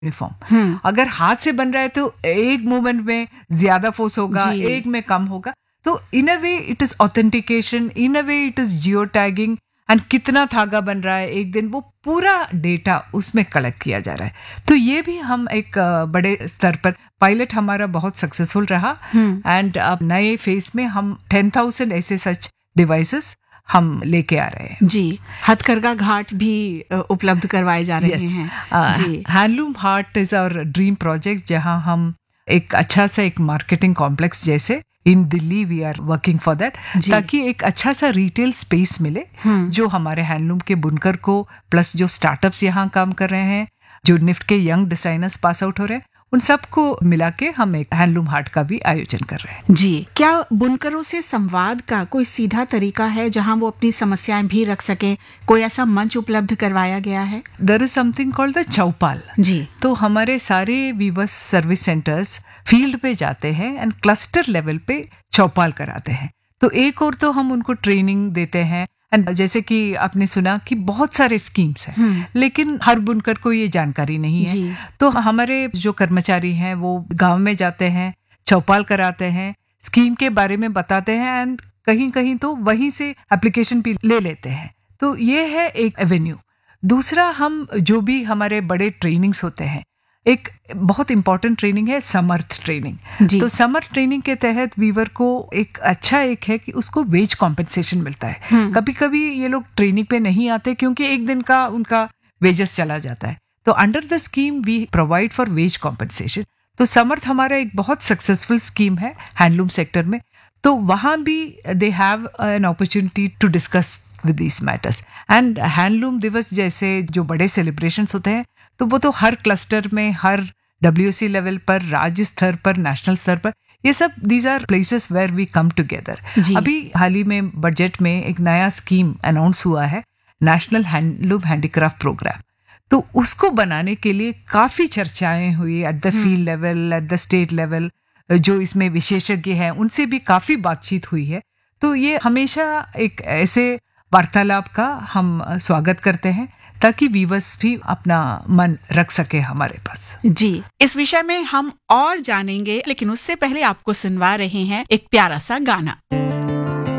Uniform. अगर हाथ से बन रहा है तो एक मूवमेंट में ज्यादा फोर्स होगा, एक में कम होगा। तो इन अ way it is authentication, in a way it is geo tagging, and कितना धागा बन रहा है एक दिन, वो पूरा डेटा उसमें कलेक्ट किया जा रहा है। तो ये भी हम एक बड़े स्तर पर, पायलट हमारा बहुत सक्सेसफुल रहा, एंड अब नए फेज में हम 10,000 ऐसे सच डिवाइसेस हम लेके आ रहे हैं। जी, हथकरघा घाट भी उपलब्ध करवाए जा रहे हैं। जी, handloom heart is our dream project, जहां हम एक अच्छा सा एक मार्केटिंग कॉम्प्लेक्स जैसे इन Delhi we are working for that, ताकि एक अच्छा सा रिटेल स्पेस मिले जो हमारे हैंडलूम के बुनकर को, प्लस जो स्टार्टअप्स यहाँ काम कर रहे हैं, जो निफ्ट के यंग डिजाइनर्स पास आउट हो रहे हैं, उन सबको मिला के हम एक हैंडलूम हाट का भी आयोजन कर रहे हैं। जी, क्या बुनकरों से संवाद का कोई सीधा तरीका है जहां वो अपनी समस्याएं भी रख सकें? कोई ऐसा मंच उपलब्ध करवाया गया है? There is something called the चौपाल। जी, तो हमारे सारे वीवर्स सर्विस सेंटर्स फील्ड पे जाते हैं एंड क्लस्टर लेवल पे चौपाल कराते हैं। तो एक और तो हम उनको ट्रेनिंग देते हैं, एंड जैसे कि आपने सुना कि बहुत सारे स्कीम्स हैं, लेकिन हर बुनकर को ये जानकारी नहीं है। तो हमारे जो कर्मचारी हैं वो गांव में जाते हैं, चौपाल कराते हैं, स्कीम के बारे में बताते हैं, एंड कहीं कहीं तो वहीं से एप्लीकेशन भी ले लेते हैं। तो ये है एक एवेन्यू। दूसरा, हम जो भी हमारे बड़े ट्रेनिंग्स होते हैं, एक बहुत इंपॉर्टेंट ट्रेनिंग है समर्थ ट्रेनिंग। तो समर्थ ट्रेनिंग के तहत वीवर को एक अच्छा एक है कि उसको वेज कॉम्पेंसेशन मिलता है। कभी कभी ये लोग ट्रेनिंग पे नहीं आते क्योंकि एक दिन का उनका वेजेस चला जाता है। तो under the scheme we provide for veg compensation. तो समर्थ हमारा एक बहुत सक्सेसफुल स्कीम है हैंडलूम सेक्टर में। तो वहाँ भी they have an opportunity to discuss with these matters. And handloom दिवस जैसे जो बड़े सेलिब्रेशंस होते हैं, तो वो तो हर क्लस्टर में, हर WC लेवल पर, राज्य स्तर पर, नेशनल स्तर पर, ये सब these are places where we come together. अभी हाल ही में बजट में एक नया स्कीम अनाउंस हुआ है, नेशनल हैंडलूम हैंडीक्राफ्ट प्रोग्राम। तो उसको बनाने के लिए काफी चर्चाएं हुई at the field level, at the state level. जो इसमें विशेषज्ञ हैं उनसे भी काफी बातचीत हुई है। तो ये हमेशा एक ऐसे वार्तालाप का हम स्वागत करते हैं ताकि वीवर्स भी अपना मन रख सके हमारे पास। जी, इस विषय में हम और जानेंगे, लेकिन उससे पहले आपको सुनवा रहे हैं एक प्यारा सा गाना।